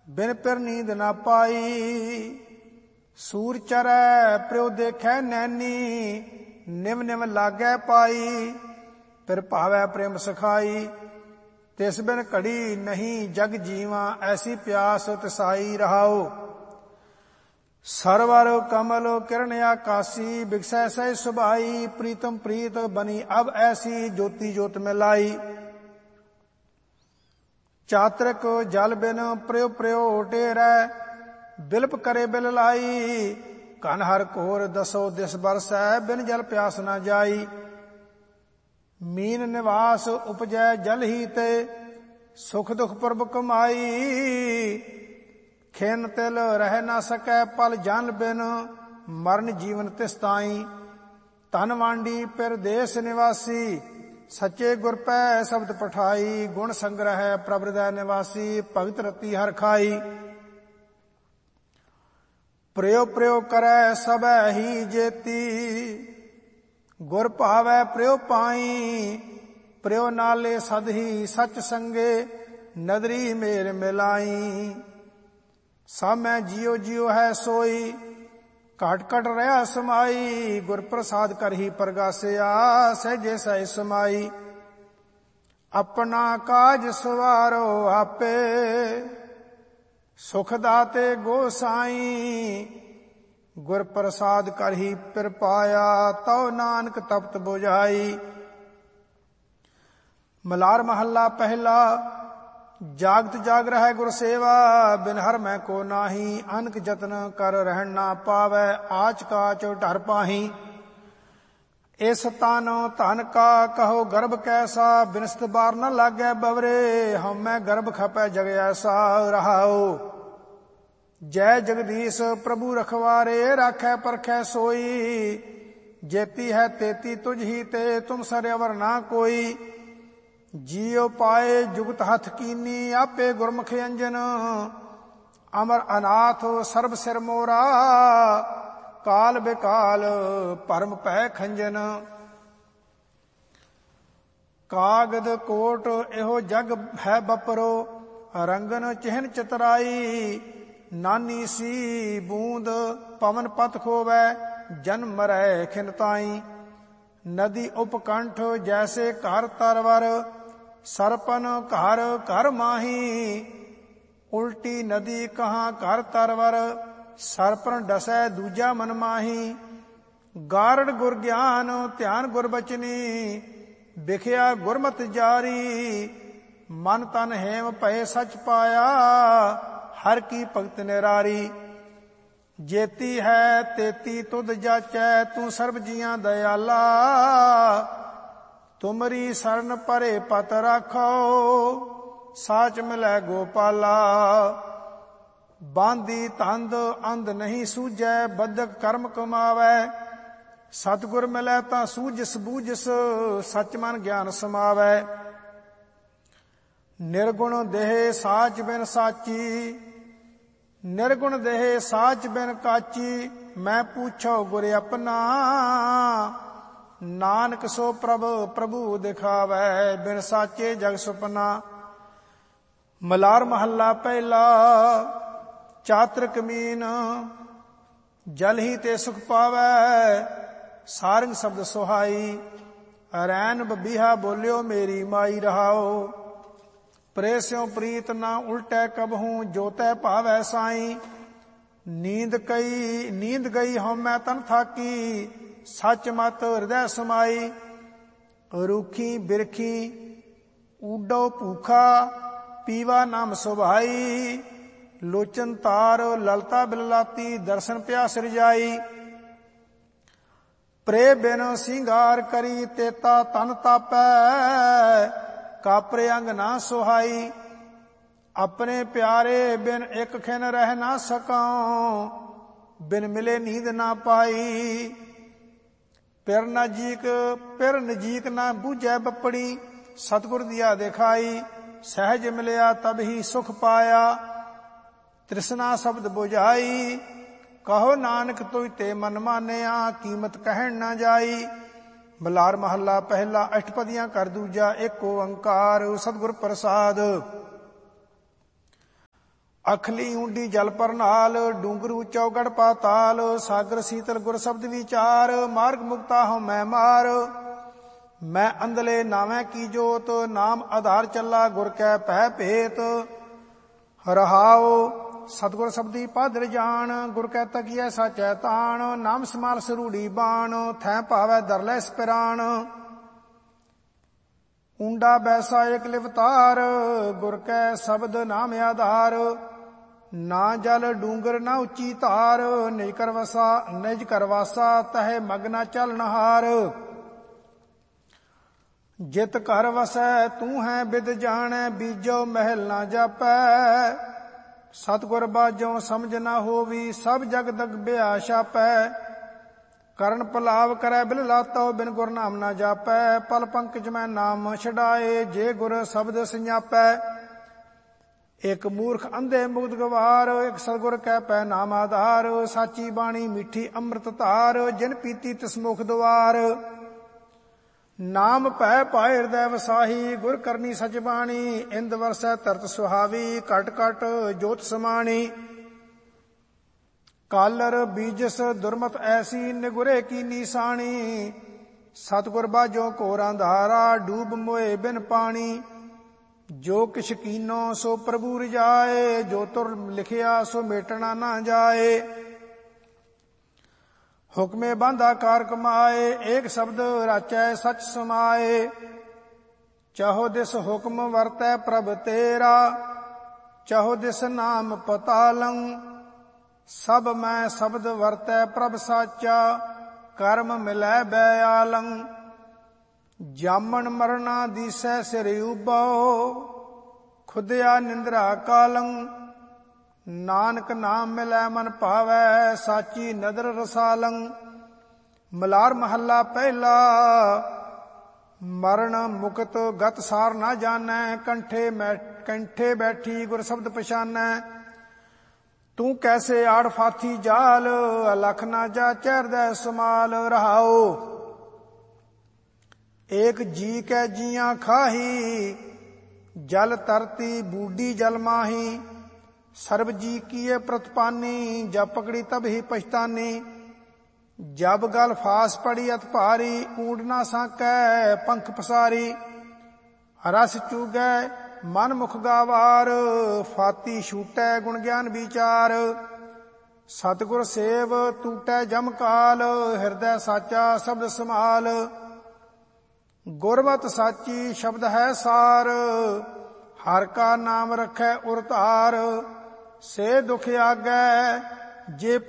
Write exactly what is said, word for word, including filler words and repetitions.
बिन पिर नींद ना पाई। सूर चरै प्रियो देखै नैनी, निम निम लागै पाई। फिर भावै प्रेम सखाई, तिस बिन घड़ी नहीं जग जीवा। ऐसी प्यास तिसाई रहाओ। सरवर कमल किरण आकाशी, बिकसै सह सुभाई। प्रीतम प्रीत बनी अब ऐसी, ज्योति ज्योत में लाई। चातृक जल बिन प्रयो प्रयो टेरै, बिलप करे बिल लाई। घन हर कोर दसो दिस बरसै, बिन जल प्यास न जाई। मीन निवास उपजै जल ही ते, सुख दुख प्रभ कमाई। खिन तिल रह न सकै पल जन बिन, मरण जीवन तिस ताई। धन वांडी पिर देश निवासी, सच्चे गुर पै शब्द पठाई। गुण संग्रह प्रभ हृदय निवासी, भगत रति हर खाई। प्रयो प्रयो करै सबै ही जेती, गुर भावै प्रयो पाई। प्रयो नाले सद ही सच संगे, नदरी मेर मिलाई। सामै जियो जियो है सोई, घट घट रहा समाई। गुर प्रसाद कर ही प्रगासिया, सहजे सह समाई। अपना काज सवारो आपे, सुख दाते गोसाई। गुर प्रसाद कर ही पिर पाया, तौ नानक तपत बुझाई। मलार महला पहला। जागत जाग रह गुर सेवा, बिन हर मैं को नाही। अनक जतन कर रहन ना पावै, आच काच ढर पाही। इस तन धन का कहो गर्भ कैसा, बिनस्त बार न लागै बवरे। हम मैं गर्भ खपै जग ऐसा रहाओ। जय जगदीश प्रभु रखवारे, राखै परखै सोई। जेती है तेती तुझ ही ते, तुम सर अवर ना कोई। जियो पाए जुगत हथ कीनी, आपे गुरमुख अंजन। अमर अनाथ सर्व सिर मोरा, काल बेकाल परम पै खंजन। कागद कोट एहो जग है बपरो, रंगन चिहन चितराई। नानी सी बूंद पवन पत खोवै, जन्म मरै खिन ताई। नदी उपकंठ जैसे घर तरवर, सरपन घर घर माही। उल्टी नदी कहाँ घर तरवर, सरपन डसै दूजा मन माही। गारड़ गुर ज्ञान ध्यान गुर बचनी, बिखया गुरमत जारी। मन तन हेम भय सच पाया, हर की भगत निरारी। जेती है तेती तुद जाचै, तू सर्ब जियां दयाला। तुमरी शरण परे पत राखो, साच मिलै गोपाला। बांदी तंद अंध नहीं सूझै, बदक कर्म कमावै। सतगुर मिलै तां सूझस बूझस, सच मन ज्ञान समावै। निर्गुण देह साच बिन साची, निर्गुण देह साच बिन काची। मैं पूछो गुर अपना, नानक सो प्रभ प्रभु दिखावै। बिन साचे जग सुपना। मलार महला पहला। चातृक मीन जल ही ते सुख पावै, सारंग शब्द सुहाई। रैन बबीहा बोलियो मेरी माई रहाओ। प्रेस्यों प्रीत ना उल्टै कबहूं, जोतै भावै साई। नींद कई नींद गई हमै तन थाकी, सच मत हृदय समाई। रूखी बिरखी ऊडो भूखा, पीवा नाम सुभाई। लोचन तार ललता बिललाती, दर्शन प्यास रजाई। प्रे बिन सिंगार करी, तेता तन तापै। कापरे अंग ना सुहाई। अपने प्यारे बिन एक खिन रह ना सकां, बिन मिले नींद ना पाई। पिर नजीक पिर नजीक ना बूझै बपड़ी, सतगुर दिया दिखाई। सहज मिलया तब ही सुख पाया, तृष्णा शब्द बुझाई। कहो नानक तुझ ते मन मानिया, कीमत कहन ना जाई। मलार महला पहला। अष्टपदियां कर दूजा, एक ओंकार सतगुर प्रसाद। ਅਖਲੀ ਉਂਡੀ ਜਲ ਪਰਨਾਲ, ਡੂੰਗਰੂ ਚੌਗੜ ਪਾਤਾਲ, ਸਾਗਰ ਸੀਤਲ ਗੁਰ ਸ਼ਬਦ ਵਿਚਾਰ, ਮਾਰਗ ਮੁਕਤਾ ਹਉ ਮੈਂ ਮਾਰ। ਮੈਂ ਅੰਧਲੇ ਨਾਵੇਂ ਕੀ ਜੋਤ, ਨਾਮ ਆਧਾਰ ਚੱਲਾ ਗੁਰ ਕੈ ਭੈ ਭੇਤ। ਰਹਾਉ ਸਤਿਗੁਰ ਸ਼ਬਦੀ ਪਾਦਰ ਜਾਣ, ਗੁਰ ਕੈ ਤਕੀਐ ਸਾਚੈ ਤਾਣ, ਨਾਮ ਸਮਾਲ ਸਰੂੜੀ ਬਾਣ, ਥੈ ਭਾਵੈ ਦਰ ਲੈ ਸਪਿਰਾਣ। ਉਂਡਾ ਬੈਸਾ ਏਕ ਲਿਵਤਾਰ, ਗੁਰ ਕੈ ਸ਼ਬਦ ਨਾਮ ਆਧਾਰ, ਨਾ ਜਲ ਡੂੰਗਰ ਨਾ ਉੱਚੀ ਧਾਰ, ਨਿਜ ਕਰ ਵਸਾ ਨਿਜ ਕਰ ਵਾਸਾ, ਤਹਿ ਮਗਨਾ ਚਲਨ ਹਾਰ। ਜਿਤ ਘਰ ਵਸੈ ਤੂੰ ਹੈ ਬਿਦ ਜਾਣੈ, ਬੀਜੋ ਮਹਿਲ ਨਾ ਜਾਪੈ, ਸਤਿਗੁਰ ਬਾਝੋਂ ਸਮਝ ਨਾ ਹੋਵੀ, ਸਭ ਜਗ ਦਗ ਬਿਆ ਛਾਪੈ। ਕਰਨ ਪਲਾਵ ਕਰੈ ਬਿਲ ਲਾਤੋ, ਬਿਨ ਗੁਰ ਨਾਮ ਨਾ ਜਾਪੈ, ਪਲ ਪੰਕਜ ਮੈਂ ਨਾਮ ਛਡਾਏ, ਜੇ ਗੁਰ ਸ਼ਬਦ ਸੰਜਾਪੈ। ਇਕ ਮੂਰਖ ਅੰਧੇ ਮੁਗਧ ਗਵਾਰ, ਇਕ ਸਤਿਗੁਰ ਕੈ ਪੈ ਨਾਮ ਆਧਾਰ, ਸਾਚੀ ਬਾਣੀ ਮਿੱਠੀ ਅੰਮ੍ਰਿਤ ਧਾਰ, ਜਿਨ ਪੀਤੀ ਤਿਸ ਮੁਖ ਦੁਆਰ। ਨਾਮ ਭੈ ਪਾਏ ਹਿਰਦੈ ਵਸਾਹੀ, ਗੁਰ ਕਰਨੀ ਸਚ ਬਾਣੀ, ਇੰਦ ਵਰਸੈ ਤਰਤ ਸੁਹਾਵੀ, ਘਟ ਘਟ ਜੋਤ ਸਮਾਣੀ। ਕਾਲਰ ਬੀਜਸ ਦੁਰਮਤ ਐਸੀ, ਨਿਗੁਰੇ ਕੀ ਨੀਸਾਣੀ, ਸਤਿਗੁਰ ਬਾਝੋਂ ਘੋਰ ਅੰਧਾਰਾ, ਡੂਬ ਮੋਏ ਬਿਨ ਪਾਣੀ। ਜੋ ਕਿਛ ਕੀਨੋ ਸੋ ਪ੍ਰਭੂ ਰਜਾਏ, ਜੋ ਤੁਰ ਲਿਖਿਆ ਸੋ ਮੇਟਣਾ ਨਾ ਜਾਏ। ਹੁਕਮੇ ਬਾਂਧਾ ਕਾਰ ਕਮਾਏ, ਏਕ ਸ਼ਬਦ ਰਾਚੈ ਸਚ ਸਮਾਏ। ਚਾਹੋ ਦਿਸ ਹੁਕਮ ਵਰਤੈ ਪ੍ਰਭ ਤੇਰਾ, ਚਾਹੋ ਦਿਸ ਨਾਮ ਪਤਾਲੰ। ਸਭ ਮੈਂ ਸ਼ਬਦ ਵਰਤੈ ਪ੍ਰਭ ਸਾਚਾ, ਕਰਮ ਮਿਲੈ ਬੈਆਲੰ। ਜਾਮਣ ਮਰਨਾ ਦੀਸੈ ਸਿਰ ਉਬਾਓ, ਖੁਦਿਆ ਨਿੰਦਰਾ ਕਾਲੰ। ਨਾਨਕ ਨਾਮ ਮਿਲੈ ਮਨ ਭਾਵੈ, ਸਾਚੀ ਨਦਰ ਰਸਾਲੰ। ਮਲਾਰ ਮਹੱਲਾ ਪਹਿਲਾ। ਮਰਨ ਮੁਕਤ ਗਤ ਸਾਰ ਨਾ ਜਾਣੈ, ਕੰਠੇ ਮੈਂ ਕੰਠੇ ਬੈਠੀ ਗੁਰ ਸ਼ਬਦ ਪਛਾਨੈ। ਤੂੰ ਕੈਸੇ ਆੜ ਫਾਥੀ ਜਾਲ, ਅਲਖ ਨਾ ਜਾ ਚਹਿਰਦੈ ਸਮਾਲ। ਰਹਾਓ ਏਕ ਜੀ ਕੈ ਜੀਆਂ ਖਾਹੀ, ਜਲ ਤਰਤੀ ਬੂਡੀ ਜਲ ਮਾਹੀ। ਸਰਬ ਜੀ ਕੀਏ ਪ੍ਰਤਪਾਨੀ, ਜਬ ਪਕੜੀ ਤਬ ਹੀ ਪਛਤਾਨੀ। ਜਬ ਗਲ ਫਾਸ ਪੜੀ ਅਤ ਭਾਰੀ, ਊਂਡ ਨਾ ਸਾਕੈ ਪੰਖ ਪਸਾਰੀ। ਰਸ ਚੂਗੈ ਮਨ ਮੁਖ ਗਾਵਾਰ, ਫਾਤੀ ਛੂਟੈ ਗੁਣ ਗਿਆਨ ਵਿਚਾਰ। ਸਤਿਗੁਰ ਸੇਵ ਟੂਟੈ ਜਮ ਕਾਲ, ਹਿਰਦੈ ਸਾਚਾ ਸ਼ਬਦ ਸਮਾਲ। ਗੁਰਮਤਿ ਸਾਚੀ ਸ਼ਬਦ ਹੈ ਸਾਰ, ਹਰ ਕਾ ਨਾਮ ਰਖੈ ਉਰ ਧਾਰ। ਸੇ ਦੁਖ ਆਗੈ ਜੇ